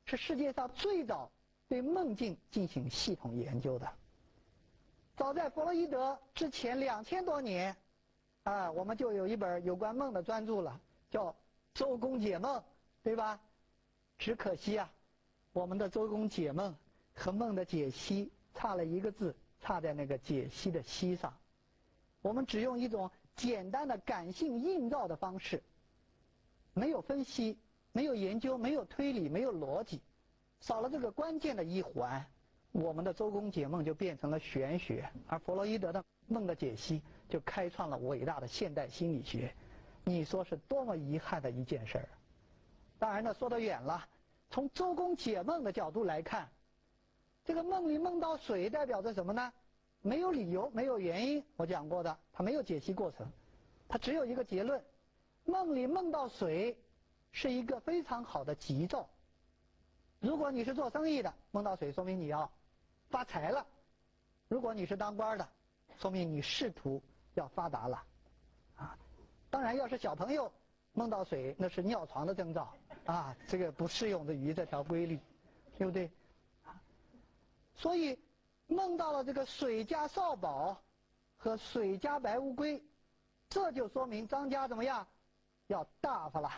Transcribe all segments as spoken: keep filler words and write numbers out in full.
是世界上最早对梦境进行系统研究的。早在弗洛伊德之前两千多年，啊，我们就有一本有关梦的专著了，叫《周公解梦》，对吧？只可惜啊，我们的周公解梦和梦的解析差了一个字，差在那个解析的析上。我们只用一种简单的感性映照的方式，没有分析，没有研究，没有推理，没有逻辑，少了这个关键的一环，我们的周公解梦就变成了玄学，而弗洛伊德的梦的解析就开创了伟大的现代心理学。你说是多么遗憾的一件事儿。当然呢，说得远了，从周公解梦的角度来看，这个梦里梦到水代表着什么呢？没有理由，没有原因，我讲过的，它没有解析过程，它只有一个结论：梦里梦到水是一个非常好的吉兆。如果你是做生意的，梦到水说明你要发财了；如果你是当官的，说明你仕途要发达了。啊，当然，要是小朋友梦到水，那是尿床的征兆啊，这个不适用于这条规律，对不对？啊，所以梦到了这个水家少保和水家白乌龟，这就说明张家怎么样？要大发了。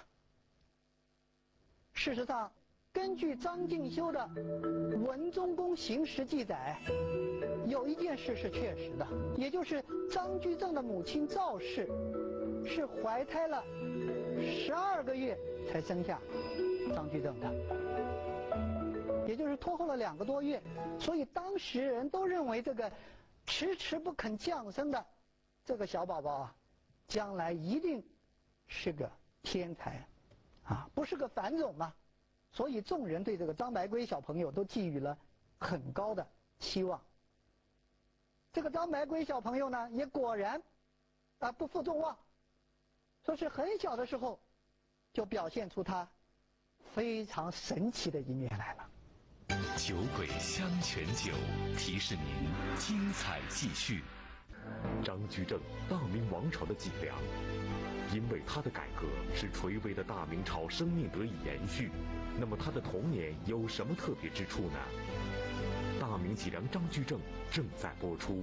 事实上，根据张敬修的《文忠公行时》记载，有一件事是确实的，也就是张居正的母亲赵氏是怀胎了十二个月才生下张居正的，也就是拖后了两个多月。所以当时人都认为这个迟迟不肯降生的这个小宝宝啊，将来一定是个天才啊，不是个凡种嘛。所以众人对这个张白圭小朋友都寄予了很高的期望。这个张白圭小朋友呢，也果然啊不负众望，说是很小的时候就表现出他非常神奇的一面来了。 酒鬼香泉酒提示您精彩继续。 张居正，大明王朝的脊梁，因为他的改革使垂危的大明朝生命得以延续。那么他的童年有什么特别之处呢？大明脊梁张居正正在播出。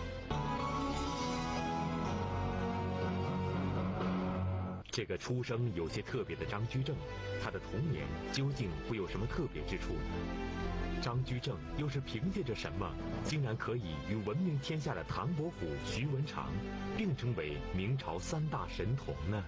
这个出生有些特别的张居正，他的童年究竟会有什么特别之处呢？张居正又是凭借着什么，竟然可以与闻名天下的唐伯虎、徐文长并称为明朝三大神童呢？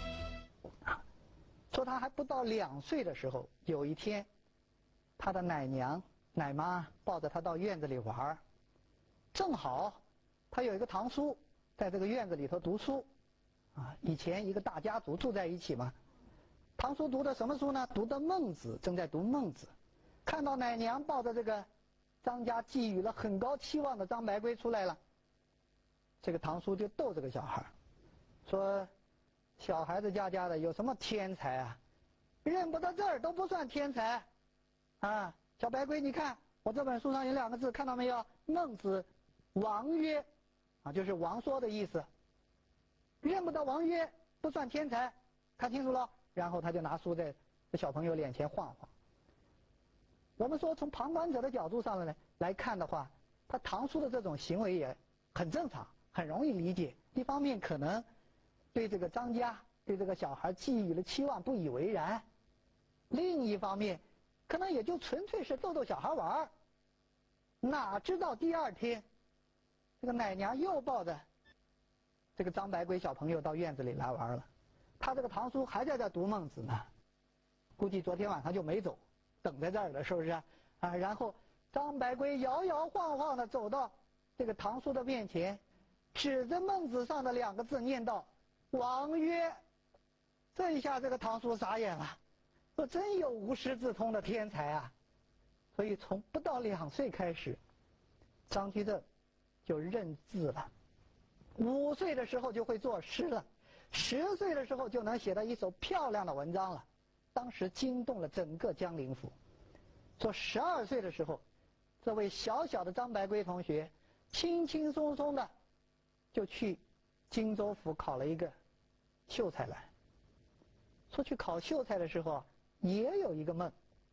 说他还不到两岁的时候，有一天，他的奶娘、奶妈抱着他到院子里玩，正好他有一个堂叔在这个院子里头读书，啊，以前一个大家族住在一起嘛。堂叔读的什么书呢？读的《孟子》，正在读《孟子》。看到奶娘抱着这个张家寄予了很高期望的张白圭出来了，这个堂叔就逗这个小孩，说：“小孩子家家的有什么天才啊？认不得字儿都不算天才，啊！小白圭，你看我这本书上有两个字，看到没有？孟子，王曰，啊，就是王说的意思。认不得王曰不算天才，看清楚了。然后他就拿书在小朋友脸前晃晃。我们说从旁观者的角度上来来看的话，他堂叔的这种行为也很正常，很容易理解。一方面可能对这个张家对这个小孩寄予了期望，不以为然；另一方面，可能也就纯粹是逗逗小孩玩。哪知道第二天，这个奶娘又抱着这个张白圭小朋友到院子里来玩了。他这个堂叔还在这读孟子呢，估计昨天晚上就没走，等在这儿了，是不是啊？啊，然后张白圭摇摇晃晃的走到这个堂叔的面前，指着孟子上的两个字念道：“王曰。”这一下这个堂叔傻眼了，说真有无师自通的天才啊！所以从不到两岁开始，张居正就认字了，五岁的时候就会作诗了，十岁的时候就能写到一首漂亮的文章了，当时惊动了整个江陵府。说十二岁的时候，这位小小的张白圭同学轻轻松松的就去荆州府考了一个秀才来。说去考秀才的时候也有一个梦，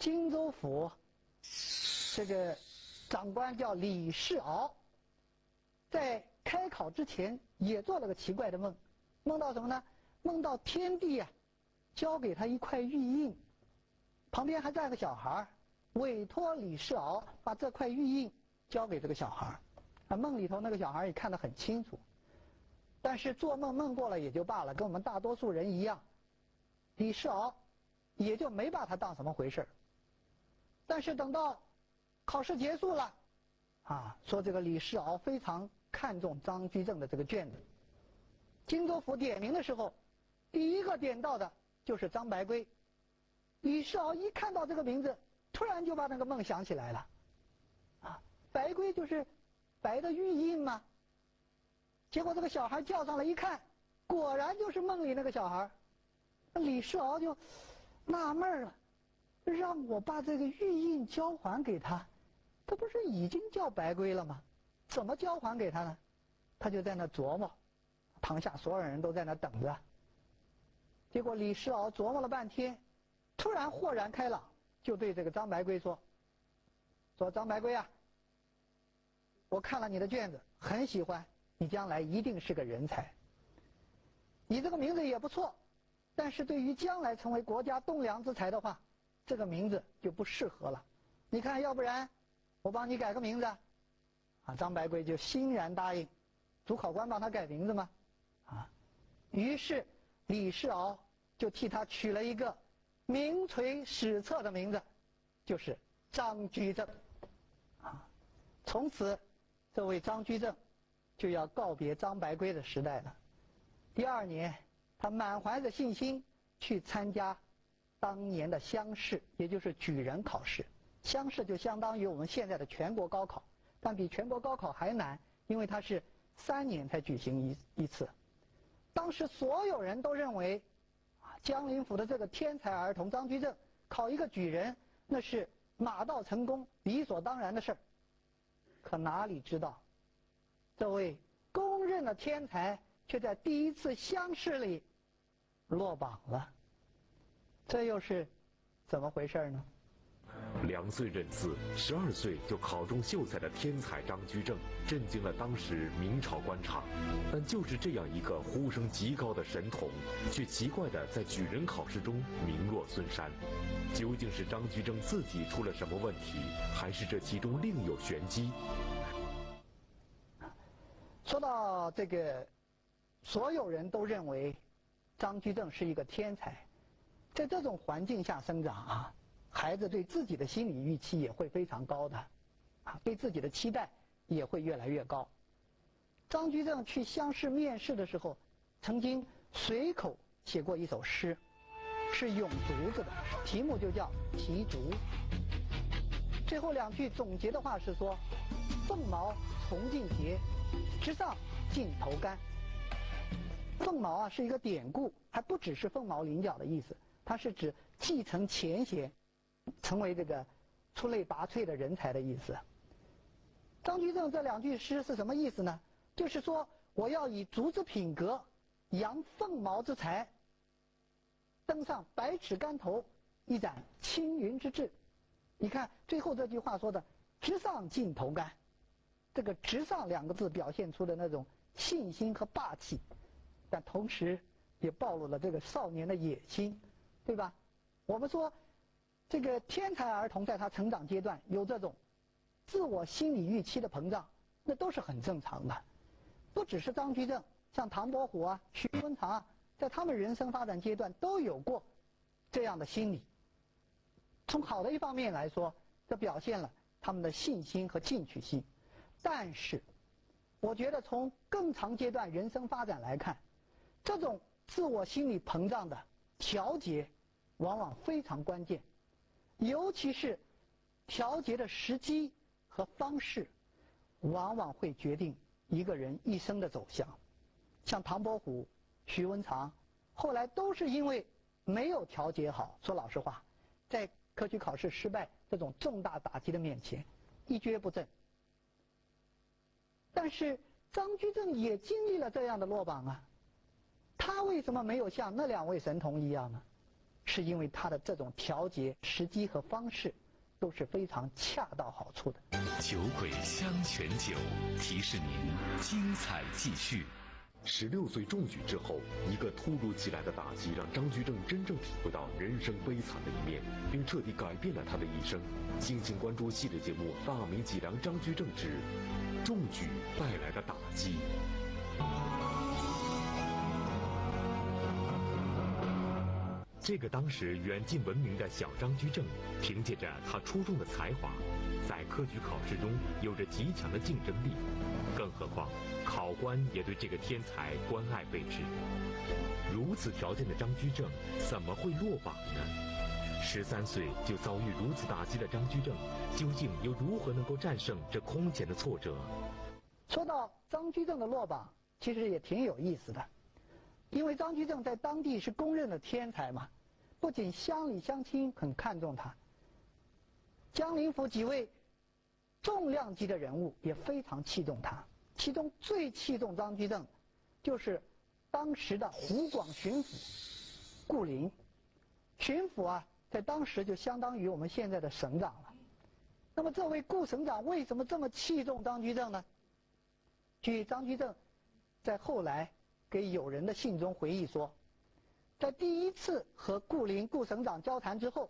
荆州府这个长官叫李世敖，在开考之前也做了个奇怪的梦，梦到什么呢？梦到天帝啊交给他一块玉印，旁边还站个小孩，委托李世敖把这块玉印交给这个小孩。啊，梦里头那个小孩也看得很清楚，但是做梦梦过了也就罢了，跟我们大多数人一样，李世敖也就没把他当什么回事。但是等到考试结束了，啊，说这个李世敖非常看重张居正的这个卷子，荆州府点名的时候，第一个点到的就是张白圭。李世敖一看到这个名字，突然就把那个梦想起来了，啊，白圭就是白的玉印吗？结果这个小孩叫上来一看，果然就是梦里那个小孩。那李世敖就纳闷了，让我把这个玉印交还给他，这不是已经叫白圭了吗？怎么交还给他呢？他就在那琢磨，堂下所有人都在那等着。结果李世敖琢磨了半天，突然豁然开朗，就对这个张白圭说：“说张白圭啊，我看了你的卷子，很喜欢，你将来一定是个人才。你这个名字也不错，但是对于将来成为国家栋梁之才的话，这个名字就不适合了。你看，要不然我帮你改个名字。”啊，张白圭就欣然答应。主考官帮他改名字吗？啊，于是李世敖就替他取了一个名垂史册的名字，就是张居正。啊，从此这位张居正就要告别张白圭的时代了。第二年，他满怀着信心去参加当年的乡试，也就是举人考试。乡试就相当于我们现在的全国高考，但比全国高考还难，因为它是三年才举行一一次。当时所有人都认为，啊，江陵府的这个天才儿童张居正考一个举人，那是马到成功，理所当然的事儿。可哪里知道，这位公认的天才却在第一次乡试里落榜了。这又是怎么回事呢？ 两岁认字，十二岁就考中秀才的天才张居正，震惊了当时明朝官场。但就是这样一个呼声极高的神童，却奇怪地在举人考试中名落孙山。究竟是张居正自己出了什么问题，还是这其中另有玄机？ 说到这个，所有人都认为张居正是一个天才，在这种环境下生长啊，孩子对自己的心理预期也会非常高的，啊，对自己的期待也会越来越高。张居正去乡试面试的时候，曾经随口写过一首诗，是咏竹子的，题目就叫《题竹》。最后两句总结的话是说：“凤毛从尽节，直上尽头干。”凤毛啊是一个典故，还不只是凤毛麟角的意思，它是指继承前贤，成为这个出类拔萃的人才的意思。张居正这两句诗是什么意思呢？就是说我要以竹子品格，扬凤毛之才，登上百尺竿头，一展青云之志。你看最后这句话说的直上尽头干，这个直上两个字表现出的那种信心和霸气，但同时也暴露了这个少年的野心，对吧？我们说这个天才儿童在他成长阶段有这种自我心理预期的膨胀，那都是很正常的。不只是张居正，像唐伯虎啊、徐文长啊，在他们人生发展阶段都有过这样的心理。从好的一方面来说，这表现了他们的信心和进取心。但是我觉得从更长阶段人生发展来看，这种自我心理膨胀的调节往往非常关键，尤其是调节的时机和方式，往往会决定一个人一生的走向。像唐伯虎、徐文长，后来都是因为没有调节好，说老实话，在科举考试失败这种重大打击的面前，一蹶不振。但是张居正也经历了这样的落榜啊，他为什么没有像那两位神童一样呢？ 是因为他的这种调节时机和方式都是非常恰到好处的。 酒鬼香泉酒提示您精彩继续。 十六岁中举之后，一个突如其来的打击让张居正真正体会到人生悲惨的一面，并彻底改变了他的一生。敬请关注系列节目《大名脊梁张居正之中举带来的打击》。 这个当时远近闻名的小张居正，凭借着他出众的才华，在科举考试中有着极强的竞争力。更何况，考官也对这个天才关爱备至。如此条件的张居正，怎么会落榜呢？十三岁就遭遇如此打击的张居正，究竟又如何能够战胜这空前的挫折？ 说到张居正的落榜，其实也挺有意思的。因为张居正在当地是公认的天才嘛，不仅乡里乡亲很看重他，江陵府几位重量级的人物也非常器重他。其中最器重张居正，就是当时的湖广巡抚顾麟。巡抚啊，在当时就相当于我们现在的省长了。那么这位顾省长为什么这么器重张居正呢？据张居正在后来给友人的信中回忆说，在第一次和顾麟顾省长交谈之后，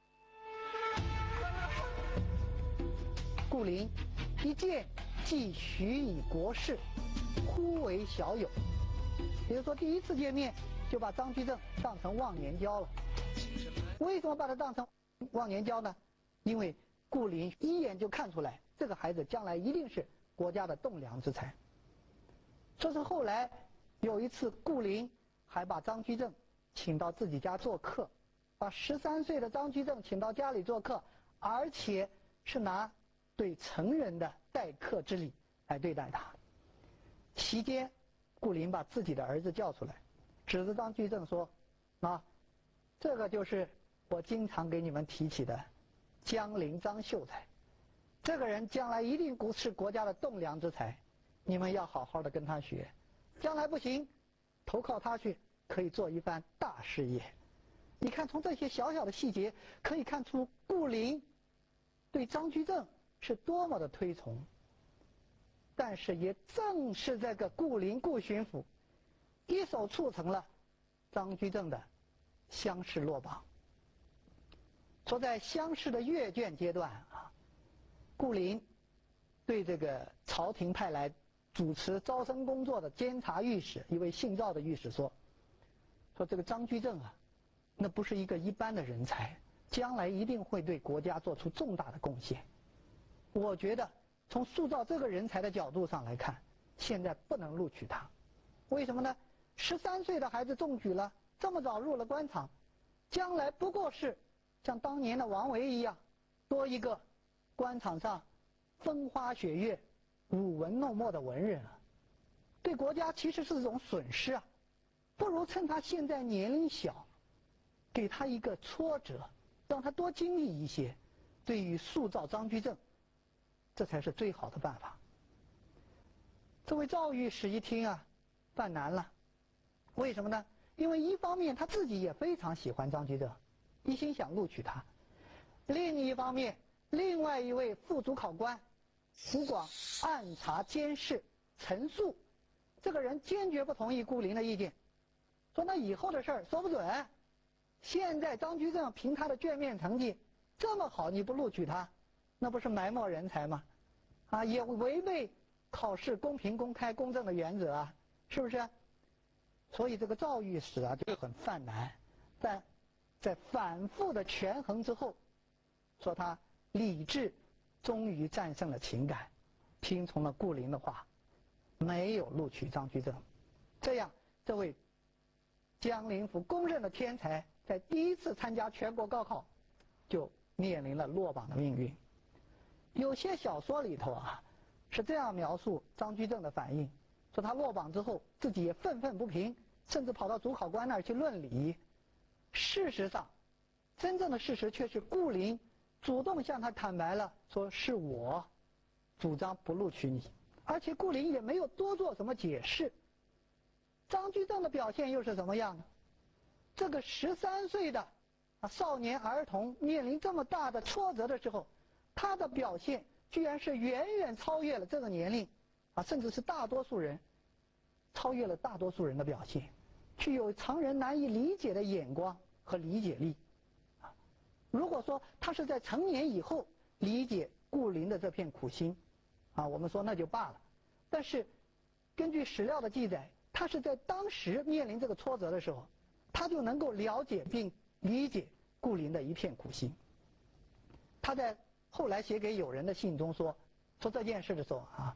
顾麟一见即许以国事，忽为小友。也就是说，第一次见面就把张居正当成忘年交了。为什么把他当成忘年交呢？因为顾麟一眼就看出来，这个孩子将来一定是国家的栋梁之才。这是后来有一次，顾麟还把张居正请到自己家做客，把十三岁的张居正请到家里做客，而且是拿对成人的待客之礼来对待他。期间，顾麟把自己的儿子叫出来，指着张居正说：“啊，这个就是我经常给你们提起的江陵张秀才，这个人将来一定是国家的栋梁之才，你们要好好的跟他学，将来不行，投靠他去，可以做一番大事业。”你看，从这些小小的细节可以看出顾麟对张居正是多么的推崇。但是也正是这个顾麟顾巡抚一手促成了张居正的乡试落榜。说在乡试的阅卷阶段啊，顾麟对这个朝廷派来主持招生工作的监察御史，一位姓赵的御史说：“说这个张居正啊，那不是一个一般的人才，将来一定会对国家做出重大的贡献。我觉得从塑造这个人才的角度上来看，现在不能录取他。为什么呢？十三岁的孩子中举了，这么早入了官场，将来不过是像当年的王维一样，多一个官场上风花雪月、舞文弄墨的文人啊，对国家其实是一种损失啊。不如趁他现在年龄小，给他一个挫折，让他多经历一些，对于塑造张居正，这才是最好的办法。这位赵御史一听啊，犯难了。为什么呢？因为一方面他自己也非常喜欢张居正，一心想录取他；另一方面，另外一位副主考官湖广按察监事陈述，这个人坚决不同意顾麟的意见，说那以后的事儿说不准。现在张居正凭他的卷面成绩这么好，你不录取他，那不是埋没人才吗？啊，也违背考试公平、公开、公正的原则啊，是不是？所以这个赵御史啊就很犯难，但在反复的权衡之后，说他理智终于战胜了情感，听从了顾麟的话，没有录取张居正。这样，这位江陵府公认的天才，在第一次参加全国高考就面临了落榜的命运。有些小说里头啊是这样描述张居正的反应，说他落榜之后自己也愤愤不平，甚至跑到主考官那儿去论理。事实上，真正的事实却是顾麟主动向他坦白了，说是我主张不录取你，而且顾麟也没有多做什么解释。张居正的表现又是怎么样呢？这个十三岁的啊，少年儿童面临这么大的挫折的时候，他的表现居然是远远超越了这个年龄，啊，甚至是大多数人，超越了大多数人的表现，具有常人难以理解的眼光和理解力。啊，如果说他是在成年以后理解顾灵的这片苦心，啊，我们说那就罢了。但是根据史料的记载，他是在当时面临这个挫折的时候，他就能够了解并理解顾灵的一片苦心。他在后来写给友人的信中说，说这件事的时候啊，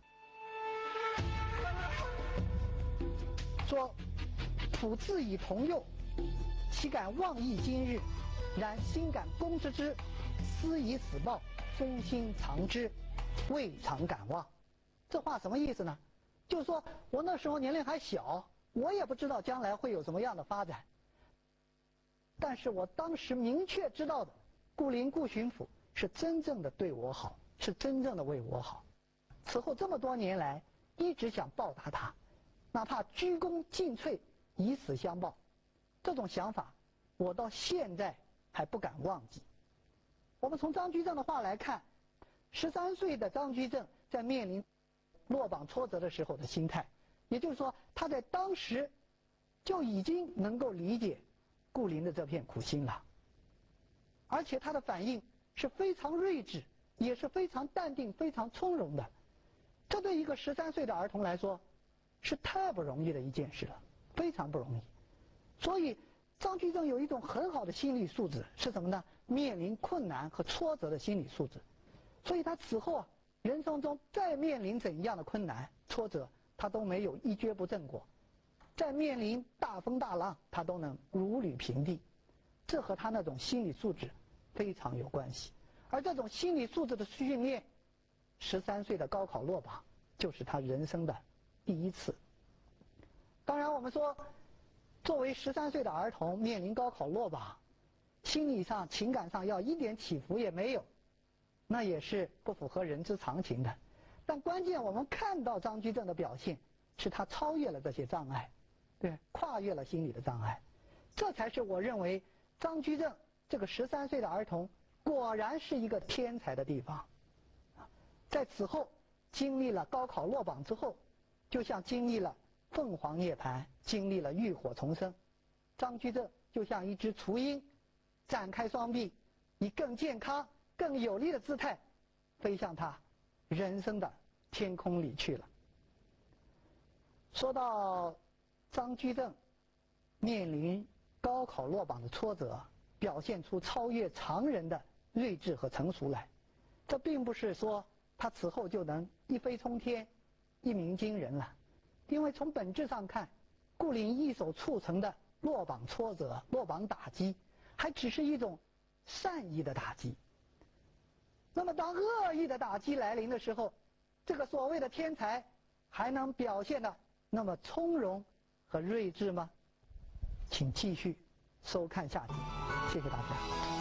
说辅自以同幼，岂敢妄议今日？然心感公之之，思以死报，忠心藏之，未尝敢忘。这话什么意思呢？就是说我那时候年龄还小，我也不知道将来会有什么样的发展。但是我当时明确知道的，顾灵顾巡抚是真正的对我好，是真正的为我好。此后这么多年来，一直想报答他，哪怕鞠躬尽瘁，以死相报。这种想法，我到现在还不敢忘记。我们从张居正的话来看，十三岁的张居正在面临落榜挫折的时候的心态，也就是说，他在当时就已经能够理解顾灵的这片苦心了，而且他的反应是非常睿智，也是非常淡定、非常从容的。这对一个十三岁的儿童来说，是太不容易的一件事了，非常不容易。所以，张居正有一种很好的心理素质，是什么呢？面临困难和挫折的心理素质。所以他此后啊，人生中再面临怎样的困难、挫折，他都没有一蹶不振过。在面临大风大浪，他都能如履平地，这和他那种心理素质非常有关系。而这种心理素质的训练，十三岁的高考落榜就是他人生的第一次。当然，我们说，作为十三岁的儿童面临高考落榜，心理上、情感上要一点起伏也没有，那也是不符合人之常情的。但关键我们看到张居正的表现，是他超越了这些障碍。对，跨越了心理的障碍，这才是我认为张居正这个十三岁的儿童果然是一个天才的地方。在此后经历了高考落榜之后，就像经历了凤凰涅槃，经历了浴火重生，张居正就像一只雏鹰，展开双臂，以更健康、更有力的姿态飞向他人生的天空里去了。说到张居正面临高考落榜的挫折，表现出超越常人的睿智和成熟来，这并不是说他此后就能一飞冲天、一鸣惊人了。因为从本质上看，顾灵一手促成的落榜挫折、落榜打击，还只是一种善意的打击。那么当恶意的打击来临的时候，这个所谓的天才还能表现得那么从容和睿智吗？请继续收看下集，谢谢大家。